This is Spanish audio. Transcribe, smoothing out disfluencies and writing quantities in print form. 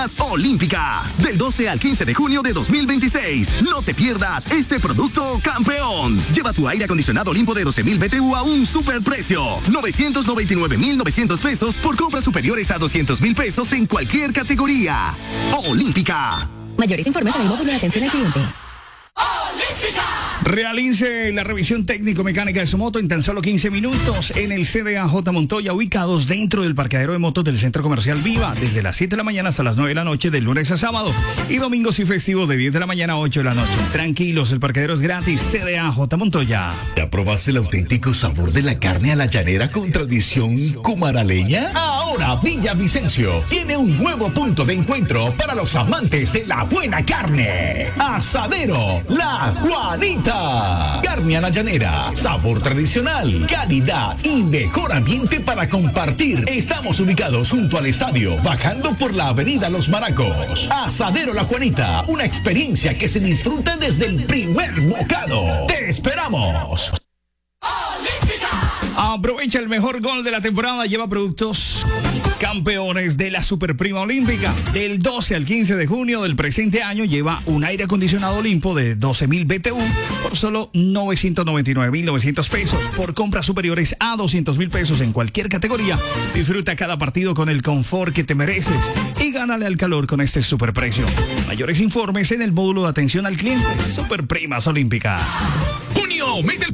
Olímpica, del 12 al 15 de junio de 2026. No te pierdas este producto campeón. Lleva tu aire acondicionado Olimpo de 12,000 BTU a un superprecio. 999,900 pesos por compras superiores a 200,000 pesos en cualquier categoría. Olímpica. Mayores informes en el módulo de atención al cliente. ¡Olímpica! Realice la revisión técnico-mecánica de su moto en tan solo 15 minutos en el CDAJ Montoya, ubicados dentro del parqueadero de motos del Centro Comercial Viva, desde las 7 de la mañana hasta las 9 de la noche, de lunes a sábado, y domingos y festivos de 10 de la mañana a 8 de la noche. Tranquilos, el parqueadero es gratis. CDAJ Montoya. ¿Ya probaste el auténtico sabor de la carne a la llanera con tradición cumaraleña? Ahora Villavicencio tiene un nuevo punto de encuentro para los amantes de la buena carne. Asadero La Juanita. Carne a la llanera, sabor tradicional, calidad y mejor ambiente para compartir. Estamos ubicados junto al estadio, bajando por la avenida Los Maracos. Asadero La Juanita, una experiencia que se disfruta desde el primer bocado. ¡Te esperamos! Aprovecha el mejor gol de la temporada. Lleva productos campeones de la Superprima Olímpica. Del 12 al 15 de junio del presente año lleva un aire acondicionado Olimpo de 12,000 BTU por solo 999,900 pesos. Por compras superiores a 200,000 pesos en cualquier categoría. Disfruta cada partido con el confort que te mereces y gánale al calor con este superprecio. Mayores informes en el módulo de atención al cliente. Superprimas Olímpica. Junio, mes del